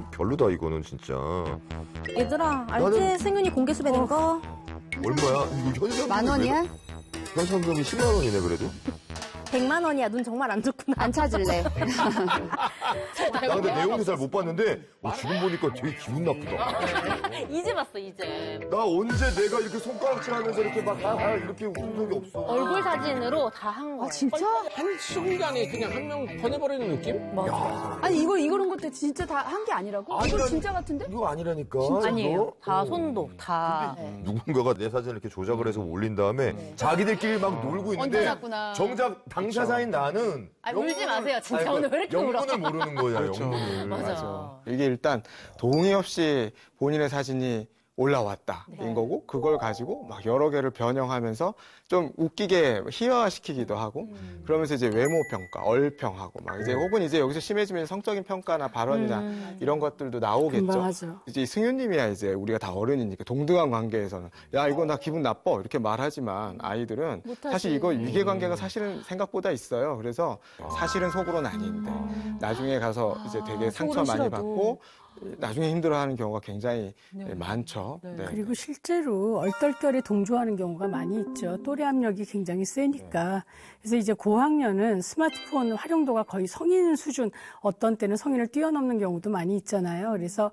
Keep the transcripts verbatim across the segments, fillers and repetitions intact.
좀 별로다 이거는 진짜. 얘들아, 알지? 나는... 승윤이 공개 수배된 거? 얼마야? 이거 현상금 만 원이야? 현상금이 십만 원이네 그래도? 백만 원이야. 눈 정말 안 좋구나. 안 찾을래. 나 근데 내용도 잘 못 봤는데 어, 지금 보니까 되게 기분 나쁘다. 이제 봤어, 이제. 나 언제 내가 이렇게 손가락질 하면서 이렇게 막 아, 아, 이렇게 웃은 적이 없어. 얼굴 사진으로 다 한 거야. 아, 진짜? 한 순간에 그냥 한 명 보내버리는 느낌? 맞아. 아니, 이거, 이거는 것도 진짜 다 한 게 아니라고? 아니라, 이거 진짜 같은데? 이거 아니라니까. 아니에요. 다 어. 손도, 다. 네. 누군가가 내 사진을 이렇게 조작을 해서 올린 다음에 네. 자기들끼리 막 놀고 있는데 정작 당사자인 나는 아, 울지 마세요. 진짜 아니, 오늘 왜 이렇게 울어? 영문을 모르는 거야, 그렇죠. 영문을. 맞아. 맞아. 이게 일단 동의 없이 본인의 사진이 올라왔다 인 네. 거고 그걸 가지고 막 여러 개를 변형하면서 좀 웃기게 희화시키기도 하고 음. 그러면서 이제 외모 평가, 얼평하고 막 이제 혹은 이제 여기서 심해지면 성적인 평가나 발언이나 음. 이런 것들도 나오겠죠. 이제 승윤님이야 이제 우리가 다 어른이니까 동등한 관계에서는 야 이거 나 기분 나빠 이렇게 말하지만 아이들은 못하지. 사실 이거 위계 관계가 사실은 생각보다 있어요. 그래서 사실은 속으로는 아닌데 나중에 가서 이제 되게 상처 많이 받고. 나중에 힘들어하는 경우가 굉장히 네. 많죠. 네. 네. 그리고 실제로 얼떨결에 동조하는 경우가 많이 있죠. 또래 압력이 굉장히 세니까. 네. 그래서 이제 고학년은 스마트폰 활용도가 거의 성인 수준, 어떤 때는 성인을 뛰어넘는 경우도 많이 있잖아요. 그래서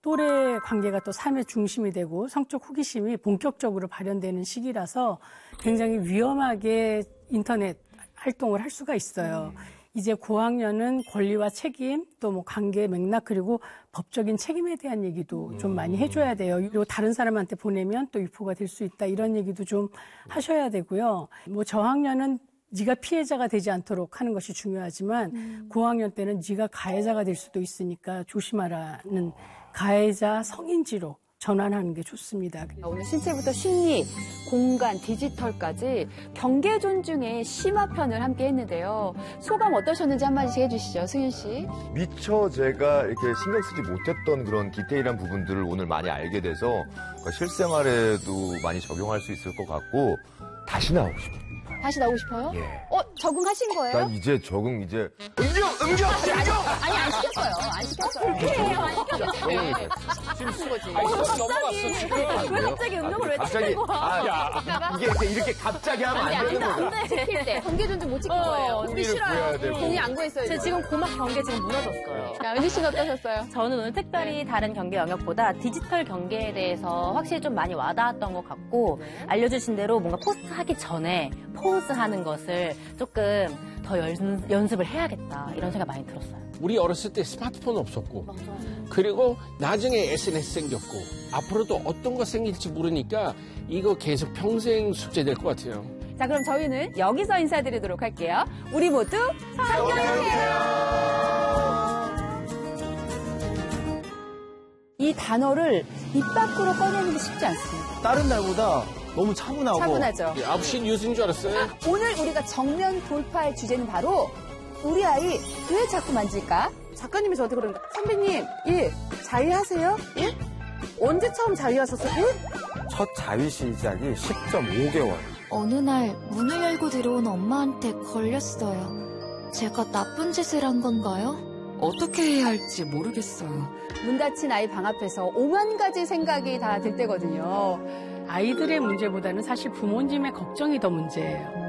또래 관계가 또 삶의 중심이 되고 성적 호기심이 본격적으로 발현되는 시기라서 굉장히 위험하게 인터넷 활동을 할 수가 있어요. 음. 이제 고학년은 권리와 책임, 또 뭐 관계 맥락, 그리고 법적인 책임에 대한 얘기도 좀 많이 해줘야 돼요. 그리고 다른 사람한테 보내면 또 유포가 될 수 있다. 이런 얘기도 좀 하셔야 되고요. 뭐 저학년은 네가 피해자가 되지 않도록 하는 것이 중요하지만 음. 고학년 때는 네가 가해자가 될 수도 있으니까 조심하라는 가해자 성인지로 전환하는 게 좋습니다. 오늘 신체부터 심리, 공간, 디지털까지 경계 존중의 심화편을 함께 했는데요. 소감 어떠셨는지 한마디씩 해주시죠, 승윤 씨. 미처 제가 이렇게 신경 쓰지 못했던 그런 디테일한 부분들을 오늘 많이 알게 돼서 실생활에도 많이 적용할 수 있을 것 같고 다시 나오고 싶어요. 다시 나오고 싶어요? 예. 어, 적응하신 거예요? 난 이제 적응, 이제. 응격! 응격! 응격! 아니, 안 시켰어요. 안 시켰어요. 불쾌해요. 안 시켰어요. 지금 거지. 아니, 넘어갔어, 지금. 왜 갑자기 운동을 왜 갑자기, 아, 야, 이게 이렇게, 이렇게 갑자기 하면 안 되는 거야. 시킬 때. 경계 존중 못 지킨 거예요. 우리 싫어요. 돈이 안 구했어요. 제 지금 고막 경계 지금 무너졌어요. 야, 은지 씨는 어떠셨어요? 저는 오늘 특별히 다른 경계 영역보다 디지털 경계에 대해서 확실히 좀 많이 와닿았던 것 같고 알려주신 대로 뭔가 포스트 하기 전에 포즈 하는 것을 조금 더 연, 연습을 해야겠다 이런 생각 많이 들었어요. 우리 어렸을 때 스마트폰 없었고 맞아요. 그리고 나중에 에스엔에스 생겼고 앞으로도 어떤 거 생길지 모르니까 이거 계속 평생 숙제될 것 같아요. 자, 그럼 저희는 여기서 인사드리도록 할게요. 우리 모두 성공해요. 이 단어를 입 밖으로 꺼내는 게 쉽지 않습니다. 다른 날보다 너무 차분하고. 차분하죠. 예, 아홉 시 뉴스인 줄 알았어요. 오늘 우리가 정면 돌파할 주제는 바로 우리 아이 왜 자꾸 만질까? 작가님이 저한테 그러는 거예요. 선배님, 예, 자위하세요? 예? 언제 처음 자위하셨어요? 예? 첫 자위 시작이 십 점 오 개월. 어느 날 문을 열고 들어온 엄마한테 걸렸어요. 제가 나쁜 짓을 한 건가요? 어떻게 해야 할지 모르겠어요. 문 닫힌 아이 방 앞에서 오만 가지 생각이 다 들 때거든요. 아이들의 문제보다는 사실 부모님의 걱정이 더 문제예요.